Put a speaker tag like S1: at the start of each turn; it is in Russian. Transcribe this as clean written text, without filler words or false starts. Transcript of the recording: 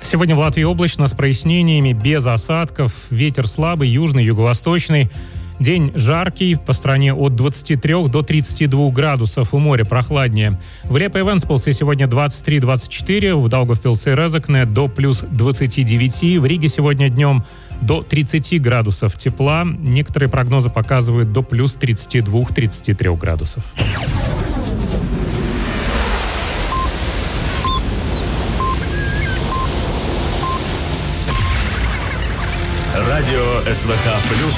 S1: Сегодня в Латвии облачно, с прояснениями, без осадков. Ветер слабый, южный, юго-восточный. День жаркий, по стране от 23 до 32 градусов, у моря прохладнее. В Лепе-Венспилсе сегодня 23-24, в Даугавпилсе-Резекне до плюс 29, в Риге сегодня днем до 30 градусов тепла. Некоторые прогнозы показывают до плюс 32-33 градусов.
S2: Радио СВХ Плюс